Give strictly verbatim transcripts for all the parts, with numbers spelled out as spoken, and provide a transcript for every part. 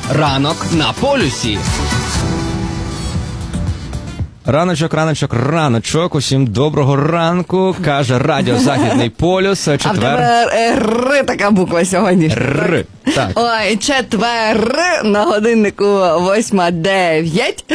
Ранок на полюсі. Раночок, раночок, раночок. Усім доброго ранку, каже Радіо Західний полюс. Четвер. А в тебе Р така буква сьогодні. Р. Так. Ой, четвер на годиннику восьма дев'ять,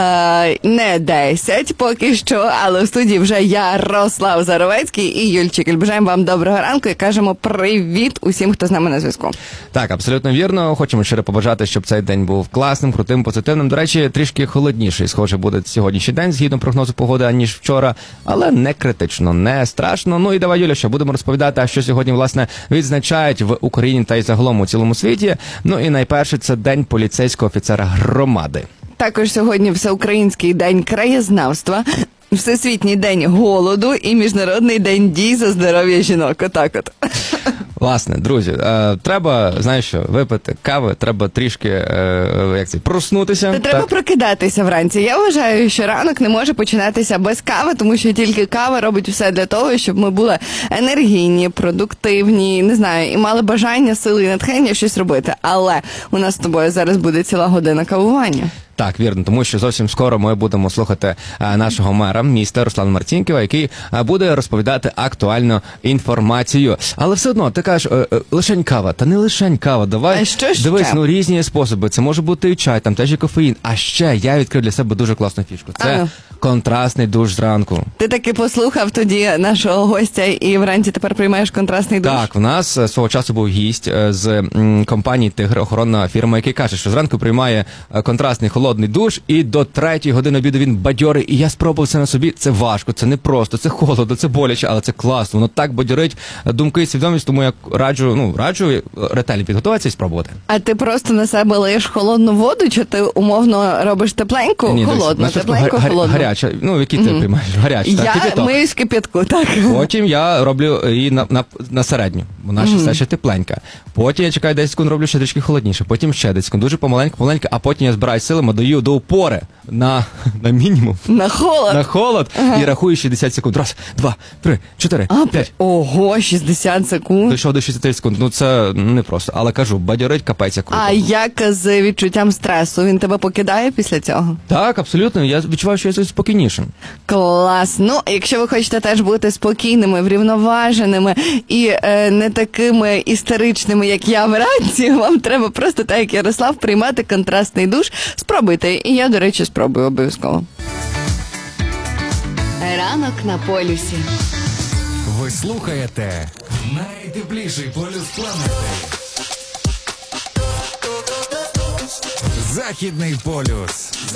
е, не десять поки що, але в студії вже Ярослав Заровецький і Юльчик. Бажаємо вам доброго ранку і кажемо привіт усім, хто з нами на зв'язку. Так, абсолютно вірно. Хочемо щиро побажати, щоб цей день був класним, крутим, позитивним. До речі, трішки холодніший, схоже, буде сьогоднішній день, згідно прогнозу погоди, аніж вчора, але не критично, не страшно. Ну і давай, Юля, що будемо розповідати, а що сьогодні, власне, відзначають в Україні та й загалом у цілому світі. Ну і найперше, це День поліцейського офіцера громади. Також сьогодні Всеукраїнський день краєзнавства, Всесвітній день голоду і Міжнародний день дій за здоров'я жінок. Отак от. Власне, друзі, е, треба, знаєш що, випити кави, треба трішки, е, як це, проснутися. Та треба прокидатися вранці. Я вважаю, що ранок не може починатися без кави, тому що тільки кава робить все для того, щоб ми були енергійні, продуктивні, не знаю, і мали бажання, сили і натхнення щось робити. Але у нас з тобою зараз буде ціла година кавування. Так, вірно, тому що зовсім скоро ми будемо слухати а, нашого мера міста Руслана Марцінкєва, який а, буде розповідати актуальну інформацію. Але все одно, ти кажеш, е, е, лишень кава, та не лишень кава, давай, а що ще? Дивись, ну різні способи, це може бути і чай, там теж і кофеїн, а ще я відкрив для себе дуже класну фішку, це а. контрастний душ зранку. Ти таки послухав тоді нашого гостя і вранці тепер приймаєш контрастний душ? Так, в нас свого часу був гість з м, компанії «Тигр», охоронна фірма, який каже, що зранку приймає контрастний холодний холодний душ, і до третьої години обіду він бадьорий. І я спробував це на собі. Це важко, це непросто, це холодно, це боляче, але це класно. Воно так бадьорить думки і свідомість, тому я раджу, ну, раджу ретельно підготуватися і спробувати. А ти просто на себе лиєш холодну воду, чи ти умовно робиш тепленьку, Ні, холодну, десь, тепленьку, гар, холодну? Гаряча, ну, які ти mm-hmm. приймаєш? Гаряча, я так, Я мию з кип'ятку, так. Потім я роблю її на, на, на середню, вона ще mm-hmm. все ще тепленька. Потім я чекаю десять секунд, роблю ще трішки холодніше, потім ще десять секунд, дуже помаленьку, помаленьку, а потім я збираю силами, даю до упори на, на мінімум. На холод? На холод, ага. І рахую шістдесят секунд. Раз, два, три, чотири, а, п'ять. Ого, шістдесят секунд. Дійшов до шістдесят секунд. Ну, це не просто. Але кажу, бадьорить, капець як круто. А як з відчуттям стресу? Він тебе покидає після цього? Так, абсолютно. Я відчуваю, що я спокійнішим. Клас. Ну, якщо ви хочете теж бути спокійними, врівноваженими і е, не такими істеричними, як я вранці, вам треба просто, так як Ярослав, приймати контрастний душ. Спробуйте. І я, до речі, спробую обов'язково. Ранок на полюсі. Ви слухаєте найтепліший полюс планети. Західний полюс.